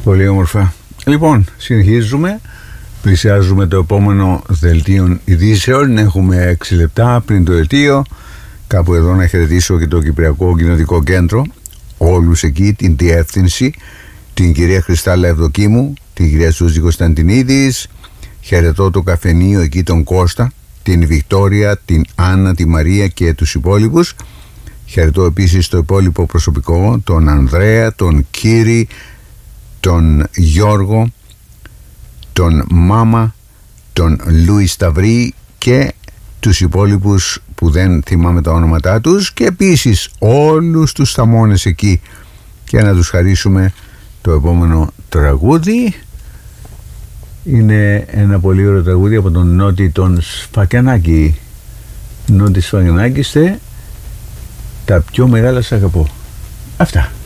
Πολύ όμορφα. Λοιπόν, συνεχίζουμε. Πλησιάζουμε το επόμενο δελτίο ειδήσεων. Έχουμε 6 λεπτά πριν το δελτίο. Κάπου εδώ να χαιρετήσω και το Κυπριακό Κοινοτικό Κέντρο. Όλους εκεί, την διεύθυνση, την κυρία Χριστάλλα Ευδοκίμου, την κυρία Σούζη Κωνσταντινίδης. Χαιρετώ το καφενείο εκεί, τον Κώστα, την Βικτόρια, την Άννα, τη Μαρία και τους υπόλοιπους. Χαιρετώ επίσης το υπόλοιπο προσωπικό, τον Ανδρέα, τον Κύρι, τον Γιώργο, τον Μάμα, τον Λούι Σταυρή και τους υπόλοιπους που δεν θυμάμαι τα ονόματά τους, και επίσης όλους τους θαμώνες εκεί, και να τους χαρίσουμε το επόμενο τραγούδι. Είναι ένα πολύ ωραίο τραγούδι από τον Νότι τον Σφακιανάκη. Νότι Σφακιανάκη, είστε τα πιο μεγάλα σ' αγαπώ. Αυτά.